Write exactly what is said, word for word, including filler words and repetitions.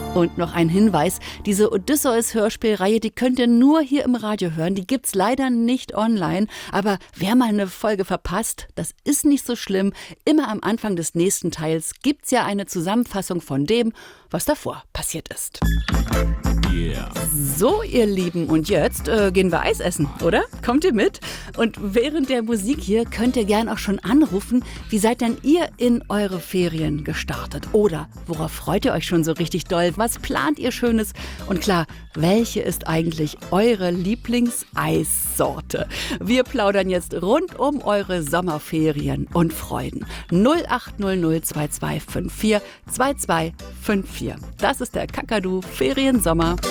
Und noch ein Hinweis, diese Odysseus-Hörspielreihe, die könnt ihr nur hier im Radio hören. Die gibt's leider nicht online. Aber wer mal eine Folge verpasst, das ist nicht so schlimm. Immer am Anfang des nächsten Teils gibt's ja eine Zusammenfassung von dem, was davor passiert ist. Yeah. So, ihr Lieben, und jetzt äh, gehen wir Eis essen, oder? Kommt ihr mit? Und während der Musik hier könnt ihr gern auch schon anrufen, wie seid denn ihr in eure Ferien gestartet? Oder worauf freut ihr euch schon so richtig doll? Was plant ihr Schönes? Und klar, welche ist eigentlich eure Lieblingseissorte? Wir plaudern jetzt rund um eure Sommerferien und Freuden. null acht null null zwei zwei fünf vier zwei zwei fünf vier. Das ist der Kakadu Feriensommer.